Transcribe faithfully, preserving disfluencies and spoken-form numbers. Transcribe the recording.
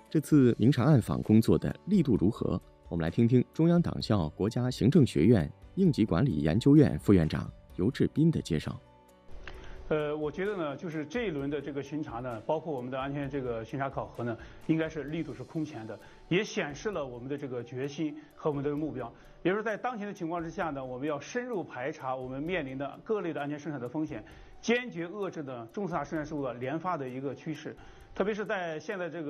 这次明察暗访工作的力度如何？我们来听听中央党校国家行政学院应急管理研究院副院长尤志斌的介绍。 呃，我觉得呢，就是这一轮的这个巡查呢，包括我们的安全这个巡查考核呢，应该是力度是空前的，也显示了我们的这个决心和我们的目标。也就是在当前的情况之下呢，我们要深入排查我们面临的各类的安全生产的风险，坚决遏制呢重大生产事故的连发的一个趋势，特别是在现在这个。